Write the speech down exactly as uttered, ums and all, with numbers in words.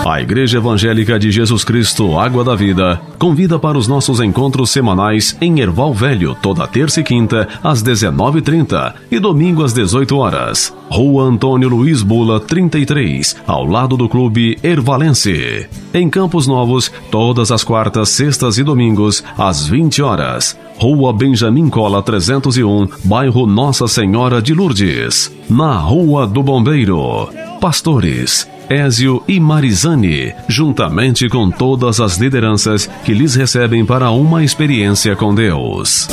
A Igreja Evangélica de Jesus Cristo Água da Vida convida para os nossos encontros semanais em Erval Velho, toda terça e quinta, às dezenove e trinta e domingo às dezoito horas. Rua Antônio Luiz Bula, trinta e três, ao lado do Clube Ervalense. Em Campos Novos, todas as quartas, sextas e domingos, às vinte horas. Rua Benjamin Cola trezentos e um, bairro Nossa Senhora de Lourdes. Na Rua do Bombeiro. Pastores Ézio e Marizane, juntamente com todas as lideranças que lhes recebem para uma experiência com Deus.